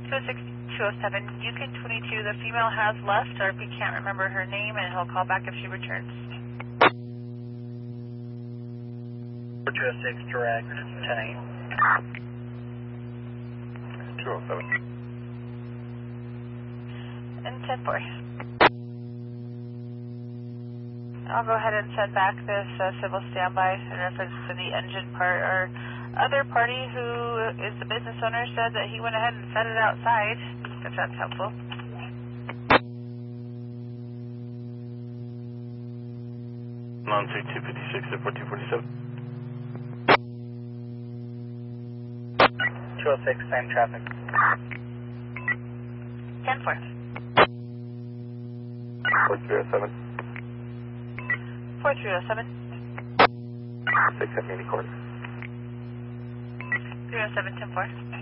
206-207, Yukon 22, the female has left, or if he can't remember her name, and he'll call back if she returns. 206, direct, 10-8. 207. And 10-4. I'll go ahead and send back this civil standby in reference to the engine part. Our other party, who is the business owner, said that he went ahead and set it outside, if that's helpful. Non-6 256 at 1447. 206, same traffic. 10-4. 4307. 4307. 670 quarter. 307, 10-4.